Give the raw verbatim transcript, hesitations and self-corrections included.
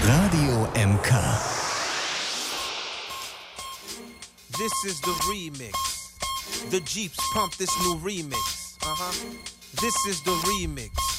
Radio M K. This is the remix. The Jeeps pump this new remix. Uh-huh. This is the remix.